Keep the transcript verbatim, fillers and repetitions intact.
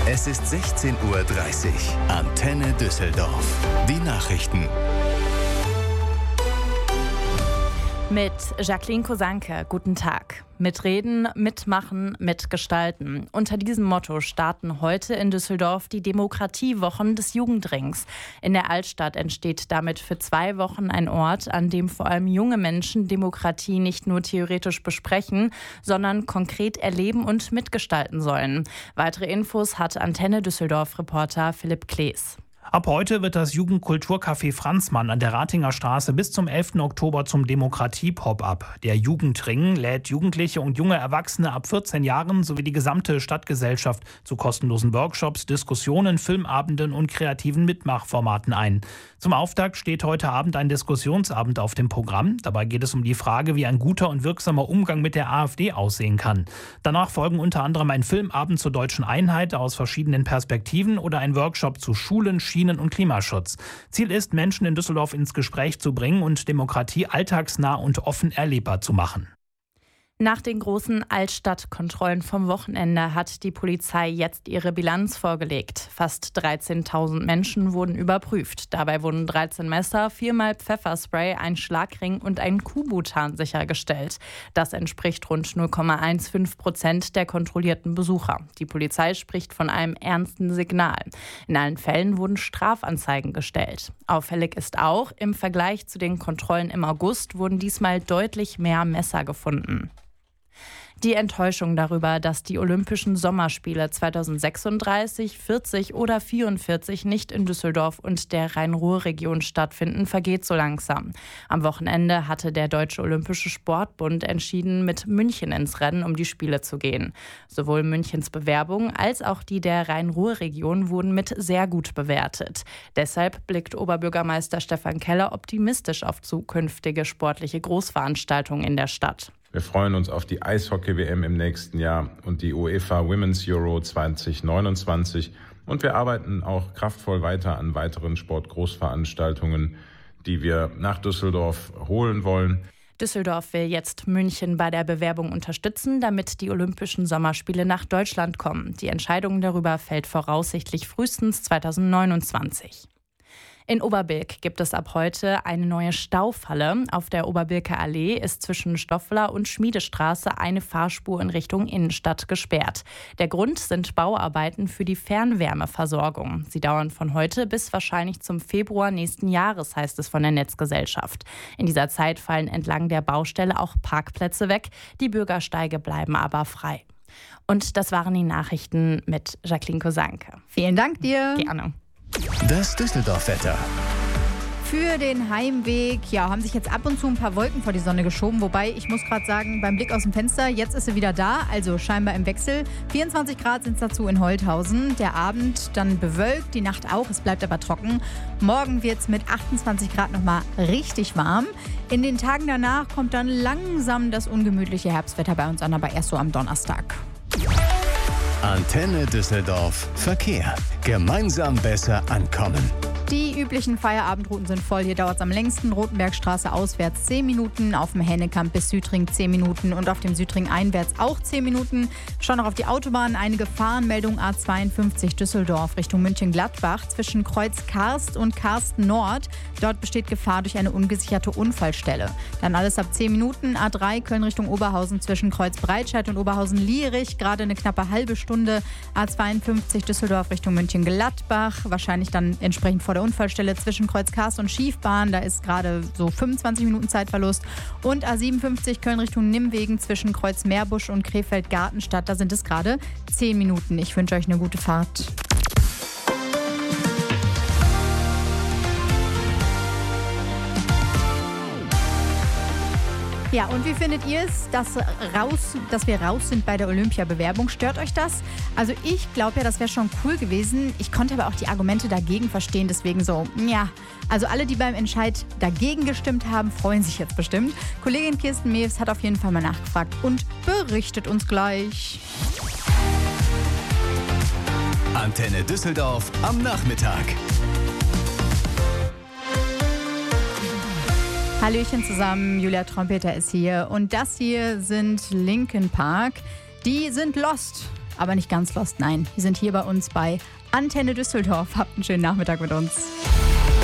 Es ist sechzehn Uhr dreißig. Antenne Düsseldorf. Die Nachrichten. Mit Jacqueline Kosanke, guten Tag. Mitreden, mitmachen, mitgestalten. Unter diesem Motto starten heute in Düsseldorf die Demokratiewochen des Jugendrings. In der Altstadt entsteht damit für zwei Wochen ein Ort, an dem vor allem junge Menschen Demokratie nicht nur theoretisch besprechen, sondern konkret erleben und mitgestalten sollen. Weitere Infos hat Antenne Düsseldorf-Reporter Philipp Klees. Ab heute wird das Jugendkulturcafé Franzmann an der Ratinger Straße bis zum elften Oktober zum Demokratie-Pop-up. Der Jugendring lädt Jugendliche und junge Erwachsene ab vierzehn Jahren sowie die gesamte Stadtgesellschaft zu kostenlosen Workshops, Diskussionen, Filmabenden und kreativen Mitmachformaten ein. Zum Auftakt steht heute Abend ein Diskussionsabend auf dem Programm. Dabei geht es um die Frage, wie ein guter und wirksamer Umgang mit der AfD aussehen kann. Danach folgen unter anderem ein Filmabend zur deutschen Einheit aus verschiedenen Perspektiven oder ein Workshop zu Schulen, Schienen- und Klimaschutz. Ziel ist, Menschen in Düsseldorf ins Gespräch zu bringen und Demokratie alltagsnah und offen erlebbar zu machen. Nach den großen Altstadtkontrollen vom Wochenende hat die Polizei jetzt ihre Bilanz vorgelegt. Fast dreizehntausend Menschen wurden überprüft. Dabei wurden dreizehn Messer, viermal Pfefferspray, ein Schlagring und ein Kuhbutan sichergestellt. Das entspricht rund null Komma fünfzehn Prozent der kontrollierten Besucher. Die Polizei spricht von einem ernsten Signal. In allen Fällen wurden Strafanzeigen gestellt. Auffällig ist auch, im Vergleich zu den Kontrollen im August wurden diesmal deutlich mehr Messer gefunden. Die Enttäuschung darüber, dass die Olympischen Sommerspiele zweitausendsechsunddreißig, vierzig oder vierundvierzig nicht in Düsseldorf und der Rhein-Ruhr-Region stattfinden, vergeht so langsam. Am Wochenende hatte der Deutsche Olympische Sportbund entschieden, mit München ins Rennen um die Spiele zu gehen. Sowohl Münchens Bewerbung als auch die der Rhein-Ruhr-Region wurden mit sehr gut bewertet. Deshalb blickt Oberbürgermeister Stefan Keller optimistisch auf zukünftige sportliche Großveranstaltungen in der Stadt. Wir freuen uns auf die Eishockey-W M im nächsten Jahr und die UEFA Women's Euro zwanzig neunundzwanzig. Und wir arbeiten auch kraftvoll weiter an weiteren Sportgroßveranstaltungen, die wir nach Düsseldorf holen wollen. Düsseldorf will jetzt München bei der Bewerbung unterstützen, damit die Olympischen Sommerspiele nach Deutschland kommen. Die Entscheidung darüber fällt voraussichtlich frühestens zweitausendneunundzwanzig. In Oberbilk gibt es ab heute eine neue Staufalle. Auf der Oberbilker Allee ist zwischen Stoffler und Schmiedestraße eine Fahrspur in Richtung Innenstadt gesperrt. Der Grund sind Bauarbeiten für die Fernwärmeversorgung. Sie dauern von heute bis wahrscheinlich zum Februar nächsten Jahres, heißt es von der Netzgesellschaft. In dieser Zeit fallen entlang der Baustelle auch Parkplätze weg. Die Bürgersteige bleiben aber frei. Und das waren die Nachrichten mit Jacqueline Kosanke. Vielen Dank dir. Gerne. Das Düsseldorf-Wetter. Für den Heimweg, ja, haben sich jetzt ab und zu ein paar Wolken vor die Sonne geschoben. Wobei, ich muss gerade sagen, beim Blick aus dem Fenster, jetzt ist sie wieder da, also scheinbar im Wechsel. vierundzwanzig Grad sind es dazu in Holthausen. Der Abend dann bewölkt, die Nacht auch, es bleibt aber trocken. Morgen wird es mit achtundzwanzig Grad nochmal richtig warm. In den Tagen danach kommt dann langsam das ungemütliche Herbstwetter bei uns an, aber erst so am Donnerstag. Antenne Düsseldorf Verkehr. Gemeinsam besser ankommen. Die üblichen Feierabendrouten sind voll. Hier dauert es am längsten. Rotenbergstraße auswärts zehn Minuten, auf dem Hennekamp bis Südring zehn Minuten und auf dem Südring einwärts auch zehn Minuten. Schauen noch auf die Autobahn. Eine Gefahrenmeldung A zweiundfünfzig Düsseldorf Richtung München-Gladbach zwischen Kreuz Karst und Karst Nord. Dort besteht Gefahr durch eine ungesicherte Unfallstelle. Dann alles ab zehn Minuten. A drei Köln Richtung Oberhausen zwischen Kreuz Breitscheid und Oberhausen-Lierich. Gerade eine knappe halbe Stunde. A zweiundfünfzig Düsseldorf Richtung München-Gladbach. Wahrscheinlich dann entsprechend vor der Unfallstelle zwischen Kreuz Karst und Schiefbahn. Da ist gerade so fünfundzwanzig Minuten Zeitverlust. Und A siebenundfünfzig Köln Richtung Nimwegen zwischen Kreuz Meerbusch und Krefeld-Gartenstadt. Da sind es gerade zehn Minuten. Ich wünsche euch eine gute Fahrt. Ja, und wie findet ihr es, dass, raus, dass wir raus sind bei der Olympia-Bewerbung? Stört euch das? Also ich glaube ja, das wäre schon cool gewesen. Ich konnte aber auch die Argumente dagegen verstehen. Deswegen so, ja. Also alle, die beim Entscheid dagegen gestimmt haben, freuen sich jetzt bestimmt. Kollegin Kirsten Mews hat auf jeden Fall mal nachgefragt und berichtet uns gleich. Antenne Düsseldorf am Nachmittag. Hallöchen zusammen, Julia Trompeter ist hier und das hier sind Linkin Park. Die sind lost. aber nicht ganz lost, nein. Wir sind hier bei uns bei Antenne Düsseldorf. Habt einen schönen Nachmittag mit uns.